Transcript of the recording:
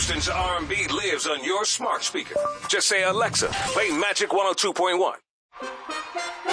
Houston's R&B lives on your smart speaker. Just say, Alexa, play Magic 102.1.